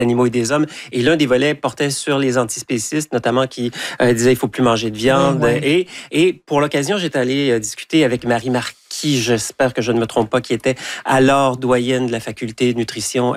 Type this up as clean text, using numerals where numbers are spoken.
animaux et des hommes. Et l'un des volets portait sur les antispécistes, notamment qui disaient il faut plus manger de viande. Oui. Et pour l'occasion, j'étais allé discuter avec Marie Marquis, j'espère que je ne me trompe pas, qui était alors doyenne de la faculté de nutrition